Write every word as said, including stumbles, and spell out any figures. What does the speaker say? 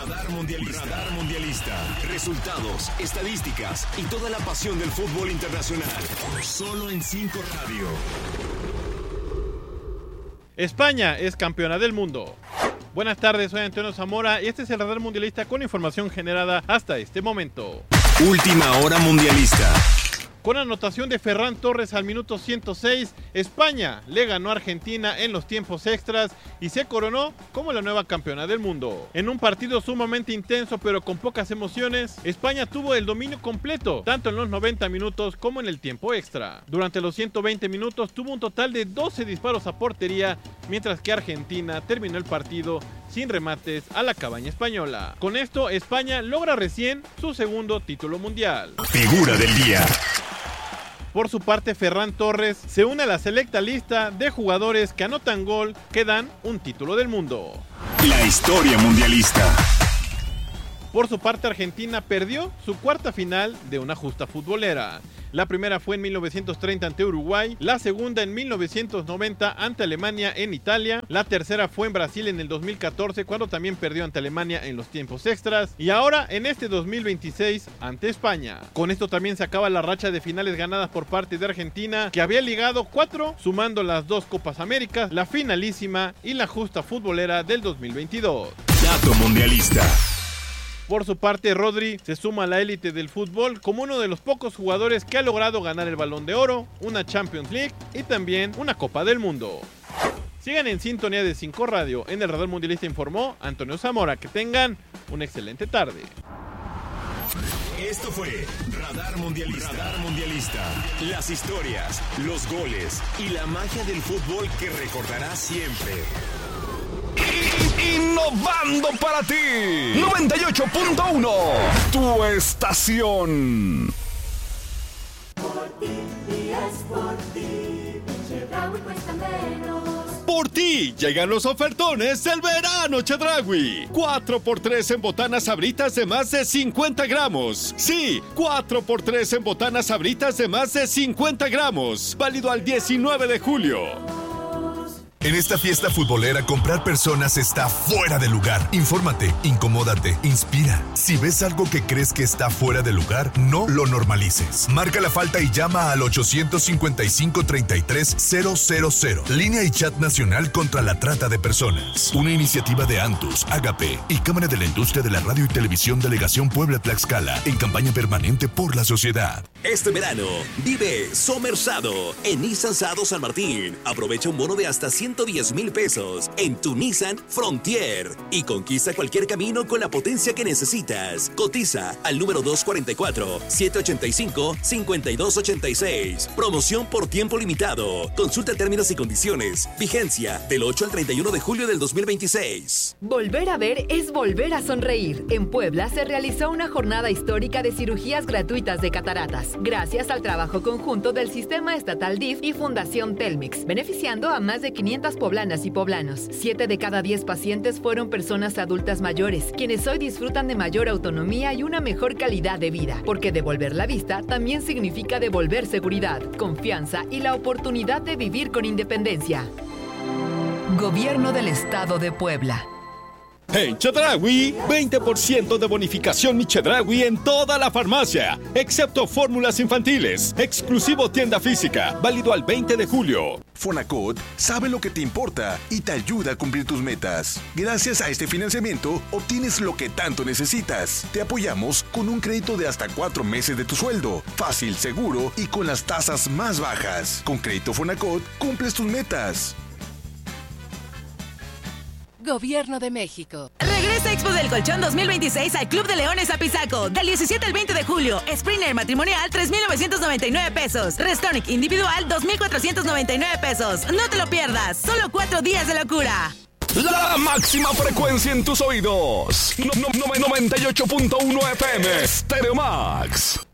Radar Mundialista. Radar Mundialista. Resultados, estadísticas y toda la pasión del fútbol internacional. Solo en cinco Radio. España es campeona del mundo. Buenas tardes, soy Antonio Zamora y este es el Radar Mundialista con información generada hasta este momento. Última hora mundialista. Con anotación de Ferran Torres al minuto ciento seis, España le ganó a Argentina en los tiempos extras y se coronó como la nueva campeona del mundo. En un partido sumamente intenso pero con pocas emociones, España tuvo el dominio completo, tanto en los noventa minutos como en el tiempo extra. Durante los ciento veinte minutos tuvo un total de doce disparos a portería, mientras que Argentina terminó el partido sin remates a la cabaña española. Con esto, España logra recién su segundo título mundial. Figura del día. Por su parte, Ferran Torres se une a la selecta lista de jugadores que anotan gol que dan un título del mundo. La historia mundialista. Por su parte, Argentina perdió su cuarta final de una justa futbolera. La primera fue en mil novecientos treinta ante Uruguay, la segunda en mil novecientos noventa ante Alemania en Italia, la tercera fue en Brasil en el dos mil catorce cuando también perdió ante Alemania en los tiempos extras y ahora en este dos mil veintiséis ante España. Con esto también se acaba la racha de finales ganadas por parte de Argentina, que había ligado cuatro, sumando las dos Copas Américas, la finalísima y la justa futbolera del dos mil veintidós. Dato mundialista. Por su parte, Rodri se suma a la élite del fútbol como uno de los pocos jugadores que ha logrado ganar el Balón de Oro, una Champions League y también una Copa del Mundo. Sigan en sintonía de cinco Radio. En el Radar Mundialista informó Antonio Zamora. Que tengan una excelente tarde. Esto fue Radar Mundialista. Radar Mundialista. Las historias, los goles y la magia del fútbol que recordarás siempre. Innovando para ti. noventa y ocho punto uno. Tu estación. Por ti y es por ti. Chedraui cuesta menos. Por ti llegan los ofertones del verano Chedraui. cuatro por tres en botanas sabritas de más de cincuenta gramos. Sí, cuatro por tres en botanas sabritas de más de cincuenta gramos. Válido al diecinueve de julio. En esta fiesta futbolera, comprar personas está fuera de lugar. Infórmate, incomódate, inspira. Si ves algo que crees que está fuera de lugar, no lo normalices. Marca la falta y llama al ochocientos cincuenta y cinco, treinta y tres, cero cero cero. Línea y chat nacional contra la trata de personas. Una iniciativa de Antus, Agape y Cámara de la Industria de la Radio y Televisión Delegación Puebla-Tlaxcala en campaña permanente por la sociedad. Este verano, vive Somersado en Nissan Sado San Martín. Aprovecha un bono de hasta ciento diez mil pesos en tu Nissan Frontier y conquista cualquier camino con la potencia que necesitas. Cotiza al número dos cuatro cuatro, siete ocho cinco, cinco dos ocho seis. Promoción por tiempo limitado. Consulta términos y condiciones. Vigencia del ocho al treinta y uno de julio del dos mil veintiséis. Volver a ver es volver a sonreír. En Puebla se realizó una jornada histórica de cirugías gratuitas de cataratas, gracias al trabajo conjunto del Sistema Estatal D I F y Fundación Telmex, beneficiando a más de quinientas poblanas y poblanos. Siete de cada diez pacientes fueron personas adultas mayores, quienes hoy disfrutan de mayor autonomía y una mejor calidad de vida, porque devolver la vista también significa devolver seguridad, confianza y la oportunidad de vivir con independencia. Gobierno del Estado de Puebla. En Chedraui, veinte por ciento de bonificación Mi Chedraui en toda la farmacia, excepto fórmulas infantiles. Exclusivo tienda física, válido al veinte de julio. Fonacot sabe lo que te importa y te ayuda a cumplir tus metas. Gracias a este financiamiento, obtienes lo que tanto necesitas. Te apoyamos con un crédito de hasta cuatro meses de tu sueldo. Fácil, seguro y con las tasas más bajas. Con Crédito Fonacot, cumples tus metas. Gobierno de México. Regresa Expo del Colchón dos mil veintiséis al Club de Leones Apizaco. Del diecisiete al veinte de julio. Springer matrimonial tres mil novecientos noventa y nueve pesos. Restonic individual dos mil cuatrocientos noventa y nueve pesos. No te lo pierdas. Solo cuatro días de locura. La máxima frecuencia en tus oídos. No, no, no, noventa y ocho punto uno F M. Stereo Max.